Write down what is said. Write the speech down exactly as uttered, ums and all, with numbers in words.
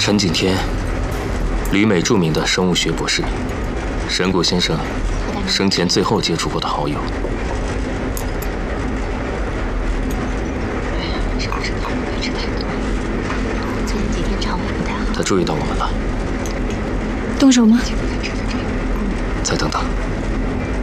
陈景天，旅美著名的生物学博士，神谷先生生前最后接触过的好友。 是不是他们白吃太多？最近几天肠胃不太好。 他注意到我们了。 动手吗？ 再等等。